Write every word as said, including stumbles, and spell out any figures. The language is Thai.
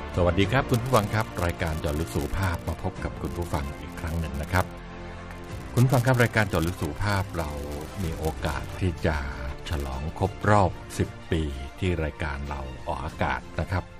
สวัสดีครับคุณผู้ฟังครับรายการเจาะลึกสุขภาพมาพบกับคุณผู้ฟังอีกครั้งหนึ่งนะครับคุณผู้ฟังครับรายการเจาะลึกสุขภาพเรามีโอกาสที่จะฉลองครบรอบสิบปีที่รายการเราออกอากาศนะครับ